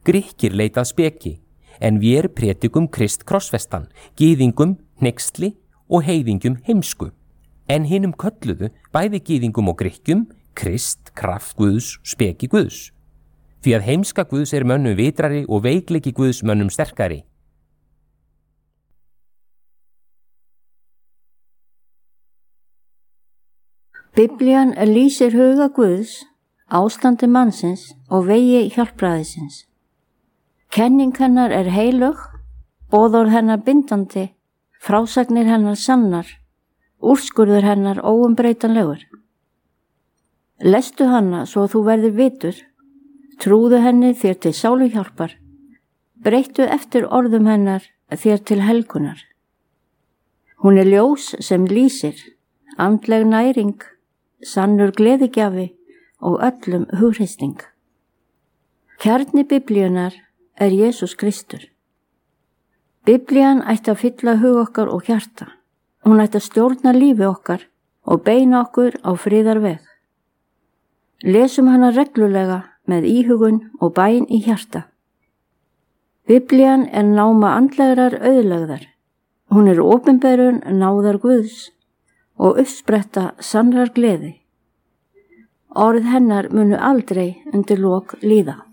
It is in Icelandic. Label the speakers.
Speaker 1: Grikkir leitað speki, en vér predikum Krist krossfestan, gyðingum hneyksli og heiðingjum heimsku. En hinum kölluðu, bæði gyðingum og Grikkjum, Krist, kraft Guðs, speki Guðs. Því að heimska Guðs mönnum vitrari og veikleiki Guðs mönnum sterkari.
Speaker 2: Biblían lýsir huga Guðs, ástandi mannsins og vegi hjálpræðisins. Kenning hennar heilög, boðorð hennar bindandi, frásagnir hennar sannar, úrskurður hennar óumbreytanlegur. Lestu hana svo þú verður vitur, trúðu henni þér til sáluhjálpar, breyttu eftir orðum hennar þér til helgunar. Hún ljós sem lýsir, andleg næring, sannur gleðigjafi og öllum hugreisting. Kjarni Biblíunar Jesús Kristur. Biblían ætti að fylla hug okkar og hjarta. Hún ætti að stjórna lífi okkar og beina okkur á friðarveg. Lesum hana reglulega með íhugun og bæn í hjarta. Biblían náma andlegrar auðlegðar. Hún opinberun náðar Guðs og uppspretta sannrar gleði. Orð hennar munu aldrei undir lok líða.